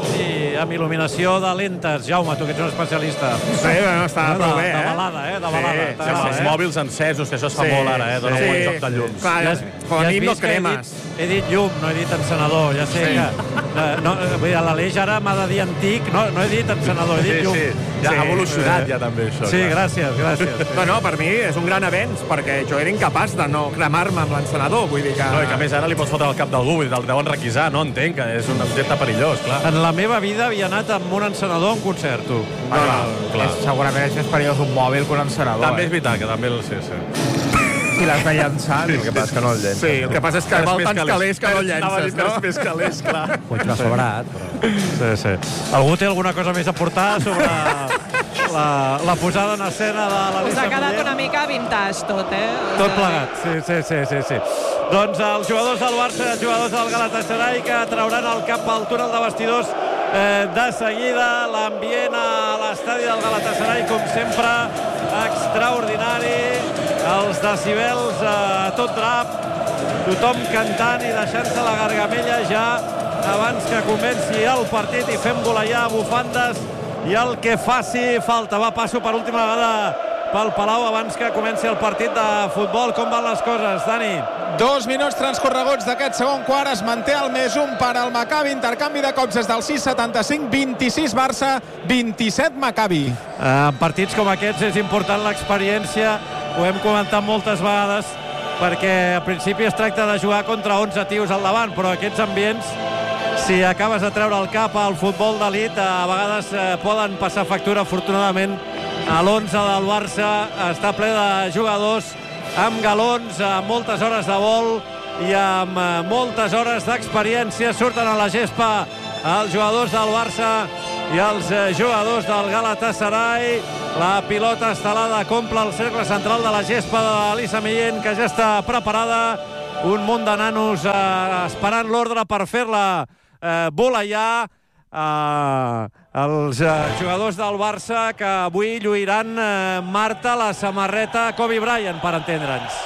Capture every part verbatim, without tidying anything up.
i amb il·luminació de lentes. Jaume, tu que ets un especialista. Sí, bueno, està de, prou bé, de eh? balada, eh? De balada. Sí, sí, Amb sí, els eh? mòbils encesos, que això es fa Sí, molt ara, eh? Dona sí. un bon joc de llums. Clar, Ja, com a ja has mínim no vist que he cremes. dit, he dit llum, no he dit encenedor. Ja sé Sí. que... Eh, no, vull dir, l'Aleix ara m'ha de dir antic. No, no he dit encenedor, he dit Sí, llum. sí. Ja Sí. ha evolucionat ja també això. Sí, clar. gràcies, gràcies. No, no, per mi és un gran avenç, perquè jo era incapaç de no cremar-me amb l'encenedor, vull dir que... No, i que a més ara li pots fotre al cap d'algú, vull dir, el deuen requisar, no? Entenc que és un objecte perillós, clar. En la meva vida havia anat amb un encenedor a un concert, tu. Ah, clar, clar. És, segurament és més perillós un mòbil que un encenedor. També és eh? veritat, que també el sé, sí. I l'has de llançar. El que passa és que no el llences. Sí, el que passa és que val tants calés que no el Anava a dir llences, no? més calés, clar. Pots anar sobrat, però... Sí, sí. Algú té alguna cosa més a portar sobre la, la posada en escena de Us l'Elisa ha quedat Millén? una mica vintage tot, eh? Tot plegat, sí, sí, sí, sí, sí. Doncs els jugadors del Barça i els jugadors del Galatasaray que trauran el cap al túnel de vestidors eh, de seguida. L'ambient a l'estadi del Galatasaray, com sempre, extraordinari. Els decibels a tot drap, tothom cantant i deixant-se la gargamella ja abans que comenci el partit i fent voleiar bufandes i el que faci falta. Va, passo per última vegada pel Palau abans que comenci el partit de futbol. Com van les coses, Dani? Dos minuts transcorreguts d'aquest segon quart. Es manté el més un per al Maccabi. Intercanvi de cops des del sis setanta-cinc. vint-i-sis Barça, vint-i-set Maccabi. En partits com aquests és important l'experiència. Ho hem comentat moltes vegades perquè al principi es tracta de jugar contra onze tios al davant, però aquests ambients, si acabes de treure el cap al futbol d'elit, a vegades eh, poden passar factura. Afortunadament, a l'onze del Barça està ple de jugadors amb galons, amb moltes hores de vol i amb eh, moltes hores d'experiència. Surten a la gespa els jugadors del Barça i els eh, jugadors del Galatasaray. La pilota estelada compla el cercle central de la gespa de l'Elisa Millén, que ja està preparada. Un munt de nanos eh, esperant l'ordre per fer-la eh, voleiar. Eh, els eh, jugadors del Barça que avui lluiran eh, Marta la samarreta Kobe Bryant, per entendre'ns.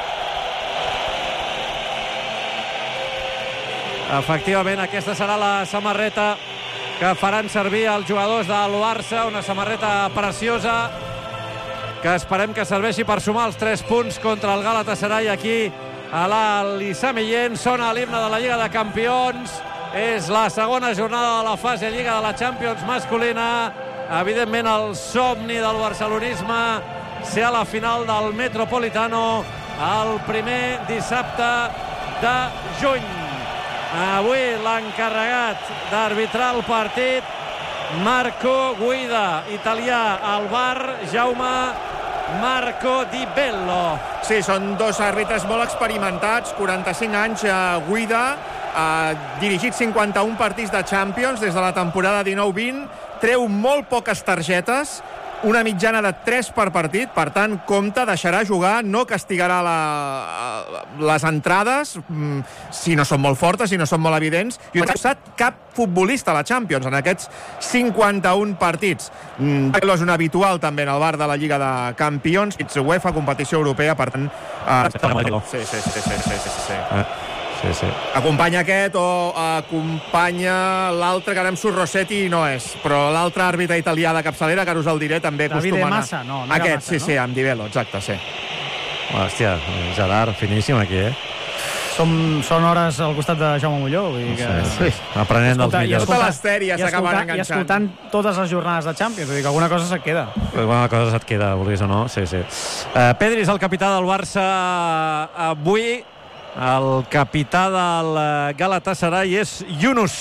Efectivament, aquesta serà la samarreta que faran servir els jugadors del Barça, una samarreta preciosa que esperem que serveixi per sumar els tres punts contra el Galatasaray aquí a l'Elisa Millén. Sona l'himne de la Lliga de Campions. És la segona jornada de la fase Lliga de la Champions masculina. Evidentment, el somni del barcelonisme ser a la final del Metropolitano el primer dissabte de juny. Avui l'encarregat d'arbitrar el partit, Marco Guida, italià al bar, Jaume Marco Di Bello. Sí, són dos àrbitres molt experimentats, quaranta-cinc anys, eh, Guida, ha dirigit cinquanta-un partits de Champions des de la temporada dinou vint, treu molt poques targetes, una mitjana de tres per partit, per tant, compte, deixarà jugar, no castigarà la, les entrades, si no són molt fortes, si no són molt evidents, i no ha passat cap futbolista a la Champions en aquests cinquanta-un partits. Bello és un habitual també en el bar de la Lliga de Campions, it's UEFA, competició europea, per tant... Uh, sí, sí, sí, sí, sí, sí, sí. Sí, sí. Acompanya aquest o acompanya l'altre, que ara em surt Rossetti i no és, però l'altre àrbitre italià de capçalera, que ara us el diré, també Davide acostuma a... Massa, no, no era aquest, Massa, sí, no? sí, amb Di Bello, exacte, sí. Hòstia, Gerard, finíssim aquí, eh? Som, són hores al costat de Jaume Molló. Vull dir que... Sí, sí. Aprenent dels Escolta, i millors. Tota l'estèria i s'acaben escoltant- I enganxant. escoltant totes les jornades de Champions, vull dir que alguna cosa se't queda. Alguna cosa se't queda, vulguis o no. Sí, sí. Uh, Pedri és el capità del Barça avui. El capità del Galatasaray és Yunus.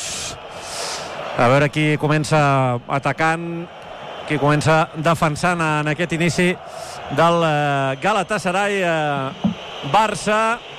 A veure qui comença atacant, qui comença defensant en aquest inici del Galatasaray. Barça,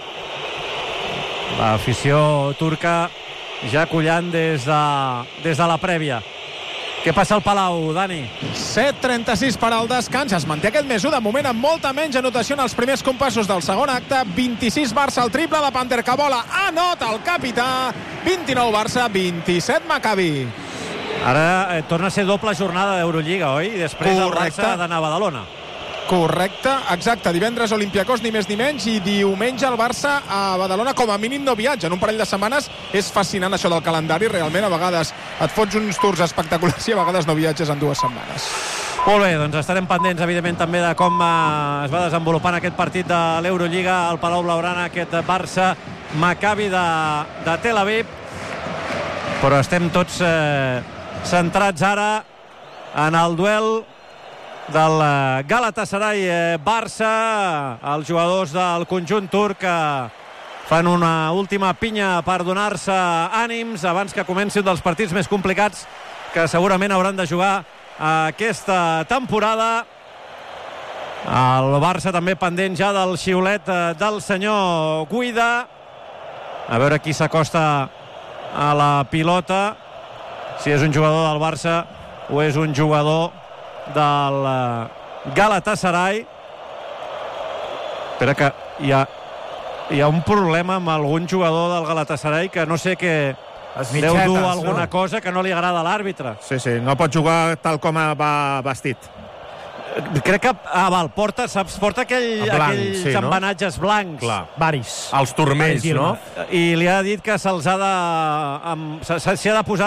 l'afició turca ja collant des de, des de la prèvia. Què passa al Palau, Dani? set trenta-sis per al descans. Es manté aquest més u de moment amb molta menys anotació en els primers compassos del segon acte. vint-i-sis Barça, el triple de Panter que vola. Anota el capità. vint-i-nou Barça, vint-i-set Maccabi. Ara eh, torna a ser doble jornada d'Eurolliga, oi? I després Correcte. el Barça d'anar a Badalona. Correcte, exacte. Divendres Olympiacos, ni més ni menys, i diumenge el Barça a Badalona, com a mínim no viatja. En un parell de setmanes és fascinant això del calendari, realment. A vegades et fots uns tours espectaculars i a vegades no viatges en dues setmanes. Molt bé, doncs estarem pendents, evidentment, també de com eh, es va desenvolupant aquest partit de l'Eurolliga al Palau Blaugrana, aquest Barça-Maccabi de, de Tel Aviv. Però estem tots eh, centrats ara en el duel del Galatasaray-Barça. Els jugadors del conjunt turc que fan una última pinya per donar-se ànims abans que comenci un dels partits més complicats que segurament hauran de jugar aquesta temporada. El Barça també pendent ja del xiulet del senyor Guida. A veure qui s'acosta a la pilota, si és un jugador del Barça o és un jugador del Galatasaray. Espera, que hi ha, hi ha un problema amb algun jugador del Galatasaray que no sé què deu dur alguna no? cosa que no li agrada a l'àrbitre. Sí, sí, no pot jugar tal com va vestit. Crec que, ah, val, porta, saps, porta aquell, blanc, aquells sí, no? embenatges blancs. Clar. Varis. Els turmells, no? I li ha dit que se'ls ha de... Amb, s'hi ha de posar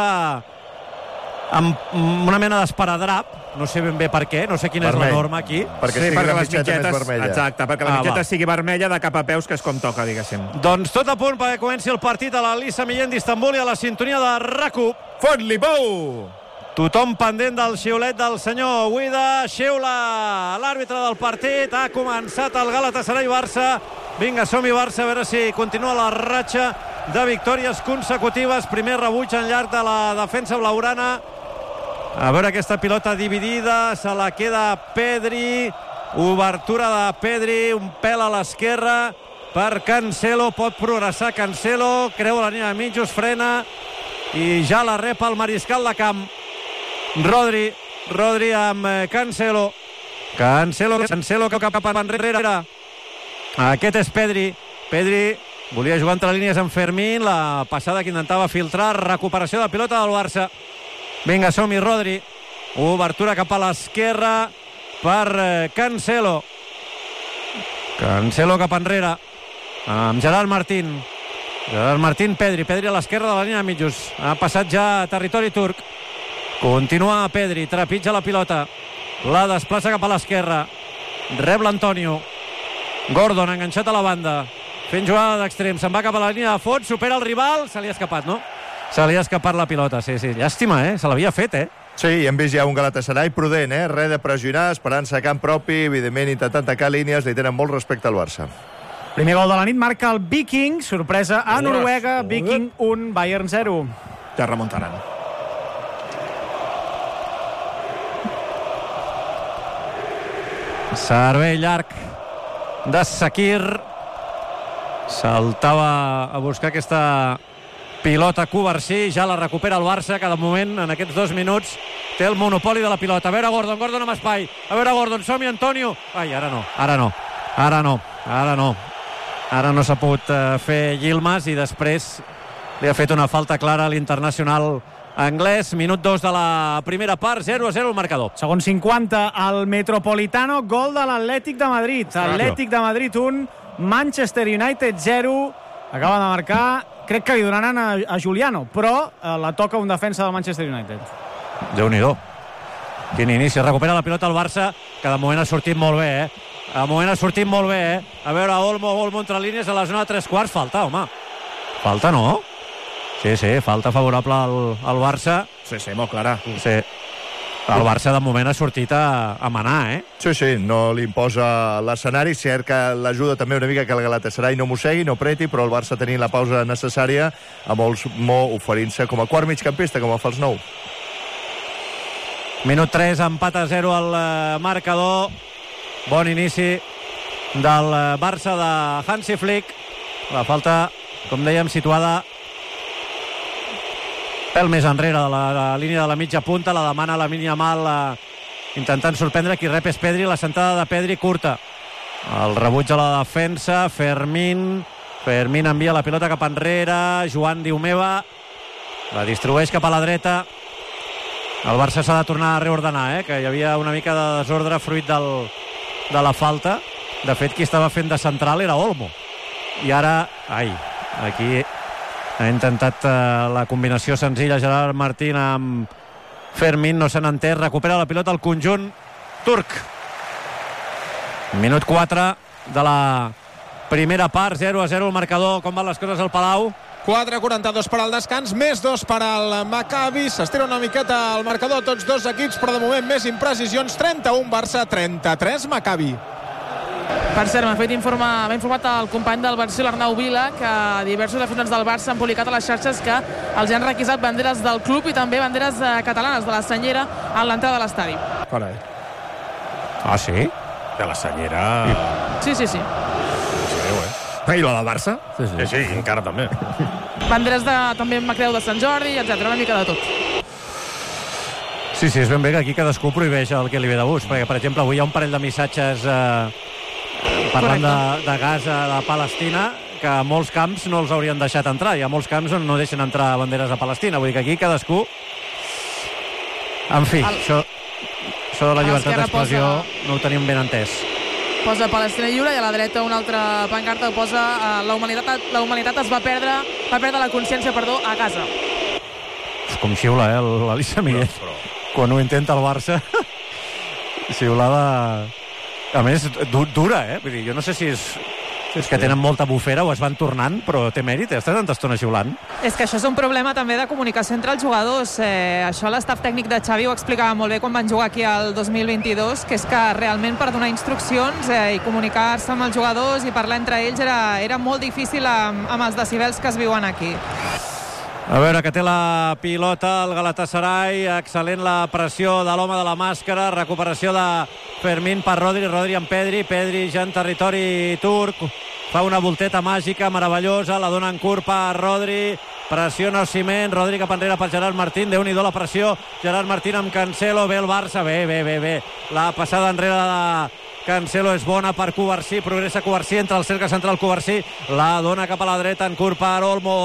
amb una mena d'esparadrap, no sé ben bé per què, no sé quina Vermell. és la norma aquí. Perquè sí, perquè les mitgetes, exacte, perquè la ah, mitgeta va. sigui vermella de cap a peus, que és com toca, diguéssim. Doncs tot a punt perquè comenci el partit a la Lisa Millén d'Istanbul i a la sintonia de RAC-u. Fot-li pou! Tothom pendent del xiulet del senyor Guida. Xiula l'àrbitre del partit. Ha començat el Galatasaray-Barça. Vinga, som-hi, Barça, a veure si continua la ratxa de victòries consecutives. Primer rebuig en llarg de la defensa blaugrana. A veure aquesta pilota dividida, se la queda Pedri, obertura de Pedri, un pèl a l'esquerra per Cancelo, pot progressar Cancelo, creu la línia de mitjos, frena i ja la rep el mariscal de camp. Rodri, Rodri amb Cancelo, Cancelo, Cancelo cap cap enrere. Aquest és Pedri, Pedri volia jugar entre línies amb Fermín, la passada que intentava filtrar, recuperació de pilota del Barça. Vinga, som-hi, Rodri. Obertura cap a l'esquerra per Cancelo. Cancelo cap enrere amb Gerard Martín. Gerard Martín, Pedri. Pedri a l'esquerra de la línia de mitjos. Ha passat ja a territori turc. Continua Pedri, trepitja la pilota. La desplaça cap a l'esquerra. Rep l'Antonio. Gordon enganxat a la banda. Fent jugada d'extrem. Se'n va cap a la línia de fons. Supera el rival. Se li ha escapat, no? Se li ha escapat la pilota, sí, sí. Llàstima, eh? Se l'havia fet, eh? Sí, hem vist ja un Galatasaray prudent, eh? Res de pressionar, esperant-se a camp propi, evidentment intentant tacar línies, li tenen molt respecte al Barça. Primer gol de la nit marca el Viking, sorpresa a Noruega, Viking un, Bayern zero. Ja remuntaran. Servei llarg de Sakir. Saltava a buscar aquesta pilota Covarsí, ja la recupera el Barça, que de moment, en aquests dos minuts, té el monopoli de la pilota. A veure Gordon, Gordon amb espai. A veure Gordon, som-hi Antonio. Ai, ara no, ara no, ara no, ara no. Ara no s'ha pogut uh, fer Yilmaz i després li ha fet una falta clara a l'internacional anglès. Minut dos de la primera part, zero a zero el marcador. Segon cinquanta, al Metropolitano, gol de l'Atlètic de Madrid. Atlètic de Madrid un, Manchester United zero. Acaba de marcar, crec que li donaran a, a Juliano, però eh, la toca un defensa del Manchester United. Déu-n'hi-do. Quin inici. Recupera la pilota el Barça, que de moment ha sortit molt bé, eh? De moment ha sortit molt bé, eh? A veure, Olmo, Olmo entre línies a la zona de tres quarts. Falta, home. Falta, no? Sí, sí, falta favorable al, al Barça. Sí, sí, molt clara. Sí. El Barça de moment ha sortit a, a manar, eh? Sí, sí, no li imposa l'escenari. Cert que l'ajuda també una mica que el Galatasaray no mossegui, no preti, però el Barça tenint la pausa necessària, a molts Mo oferint-se com a quart migcampista, com a fals nou. Minut tres, empat a zero al marcador. Bon inici del Barça de Hansi Flick. La falta, com dèiem, situada pèl més enrere de la, de la línia de la mitja punta, la demana la mínia mal eh, intentant sorprendre, qui rep és Pedri, la sentada de Pedri curta, el rebuig a la defensa, Fermín Fermín envia la pilota cap enrere, Joan Diumeva la distribueix cap a la dreta. El Barça s'ha de tornar a reordenar, eh? Que hi havia una mica de desordre fruit del, de la falta. De fet, qui estava fent de central era Olmo. I ara, ai, aquí ha intentat uh, la combinació senzilla Gerard Martín amb Fermín, no se n'ha entès, recupera la pilota al conjunt turc. Minut quatre de la primera part, zero a zero el marcador. Com van les coses al Palau? quatre quaranta-dos per al descans, més dos per al Maccabi. S'estira una miqueta el marcador tots dos equips, però de moment més imprecisions. trenta-un Barça, trenta-tres Maccabi. Per cert, m'ha fet informa, m'ha informat el company del Barça, l'Arnau Vila, que diversos aficionats del Barça han publicat a les xarxes que els han requisat banderes del club i també banderes eh, catalanes de la Senyera a l'entrada de l'estadi. Carai. Ah, sí? De la Senyera... Sí, sí, sí. I la del Barça? Sí, sí. Sí, sí, encara també. Banderes de, també amb la creu de Sant Jordi, etcètera, una mica de tot. Sí, sí, és ben bé que aquí cadascú prohibeix el que li ve de gust, perquè, per exemple, avui hi ha un parell de missatges eh, parlant de, de Gaza, de Palestina, que a molts camps no els haurien deixat entrar. Hi ha molts camps on no deixen entrar banderes de Palestina. Vull dir que aquí cadascú... En fi, el... això, això de la llibertat d'expressió posa... no ho tenim ben entès. Posa Palestina lliure i a la dreta una altra pancarta posa uh, la, humanitat, la humanitat es va perdre, va perdre la consciència, perdó, a Gaza. Com xiula, eh, l'Alissa Miguel. Però, però... Quan ho intenta el Barça, xiulada... A més, dura, eh? Vull dir, jo no sé si és, sí, és que tenen molta bufera o es van tornant, però té mèrit, està tanta estona xiulant. És que això és un problema també de comunicació entre els jugadors. Eh, això l'estaf tècnic de Xavi ho explicava molt bé quan van jugar aquí el dos mil vint-i-dos, que és que realment per donar instruccions eh, i comunicar-se amb els jugadors i parlar entre ells era, era molt difícil amb, amb els decibels que es viuen aquí. A veure, que té la pilota el Galatasaray, excel·lent la pressió de l'home de la màscara, recuperació de Fermín per Rodri, Rodri amb Pedri, Pedri ja en territori turc, fa una volteta màgica, meravellosa, la dona en curt per Rodri, pressiona Osimhen, Rodri cap enrere per Gerard Martín, Déu-n'hi-do la pressió, Gerard Martín amb Cancelo, bé el Barça, bé, bé, bé, bé, la passada enrere de Cancelo és bona per Covarsí, progressa Covarsí, entra al cercle central Covarsí, la dona cap a la dreta en curt per Olmo,